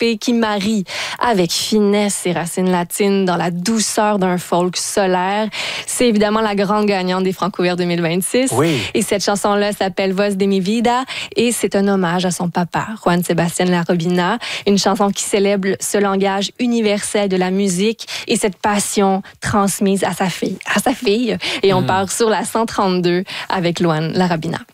fille qui marie avec finesse ses racines latines dans la douceur d'un folk solaire. C'est évidemment la grande gagnante des Francouvert 2026. Oui. Et cette chanson-là s'appelle Voz de mi vida et c'est un hommage à son papa, Juan Sebastián Larrobina. Une chanson qui célèbre ce langage universel de la musique et cette passion transmise à sa fille. Et on part sur la 132 avec Juan Larrobina.